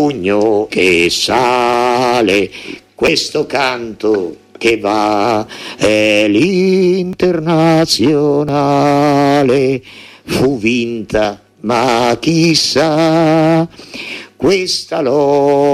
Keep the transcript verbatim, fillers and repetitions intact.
Pugno che sale, questo canto che va, è l'internazionale, fu vinta, ma chissà, questa lotta